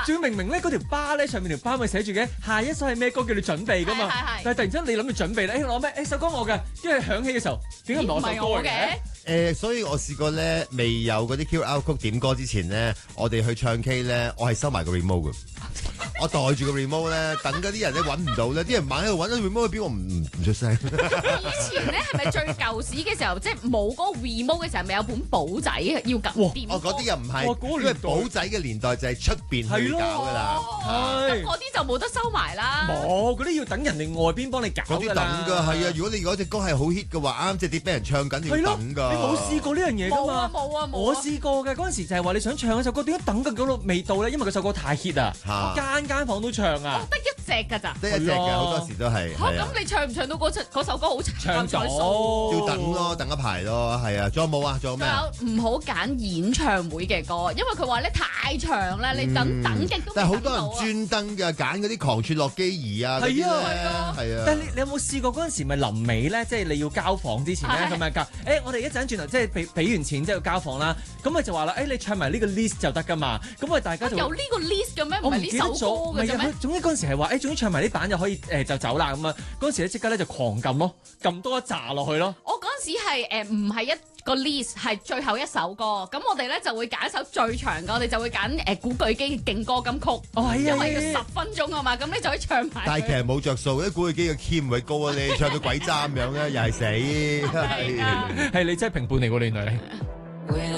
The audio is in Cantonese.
仲要明明咧嗰條巴咧上面條巴咪寫住嘅下一首係咩歌叫你準備噶嘛，但係突然之間你諗住準備咧，攞咩？首歌我嘅，因為響起嘅時候點解唔係我首歌嘅？ 所以我試過咧，未有嗰啲 QR code 點歌之前咧，我哋去唱 K 咧，我係收埋個 remote 嘅。我袋住個 remote 咧，等嗰啲人咧揾唔到咧，啲人猛喺度揾緊 remote 去邊，我唔出聲。 以前咧係咪最舊時嘅時候，即係冇嗰個 remote 嘅時候，咪有本簿仔要撳點歌？ 嗰啲又唔係，因為簿仔嘅年代就係出邊去搞㗎啦。 咁嗰啲就冇得收埋啦。 冇，嗰啲要等人哋外邊幫你搞㗎啦。 嗰啲等㗎，係啊！如果你嗰隻歌係好 hit 嘅話，啱隻碟俾人唱緊，要等㗎。 你冇試過呢樣嘢㗎嘛？ 冇啊！ 我試過嘅，嗰陣時就係話你想唱一首歌，點解等嘅嗰度未到咧？因為嗰首歌太 hit 啊，間房都唱啊。 得一隻㗎咋？ 得一隻嘅，好多時都係。 咁你唱唔唱到嗰首歌好唱咗， 要等咯，等一排咯，係啊。仲有冇啊？仲有咩？ 唔好揀演唱會嘅歌，因為佢話咧太長啦，你等極都。 但係好多人專登㗎，揀嗰啲狂脫落機兒啊。 係啊。 但係你有冇試過嗰陣時咪臨尾咧？即係你要交房之前咧，咁咪我哋一陣轉頭即係俾完錢之後要交房啦。咁咪就話啦，你唱埋呢個 list 就得㗎嘛。咁啊大家就有呢個 list 嘅咩？唔係呢首歌嘅啫咩？ 總之嗰陣時係話，總之唱埋呢版就可以就走啦咁啊！嗰陣時咧即刻咧就狂撳咯，撳多一紮落去咯。 我嗰陣時係唔係一個 list，係最後一首歌。咁我哋咧就會揀一首最長嘅，我哋就會揀古巨基嘅勁歌金曲。因為要10分鐘啊嘛，咁你就可以唱埋。 但係其實冇着數，啲古巨基嘅 key 唔會高啊！你唱到鬼渣咁樣咧，又係死。 係你真係評判嚟喎，原來你。